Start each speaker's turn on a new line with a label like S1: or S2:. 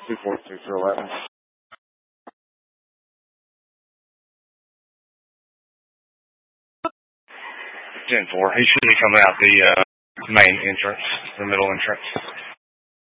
S1: 242 for 11. 10-4. He should be coming out the main entrance, the middle entrance.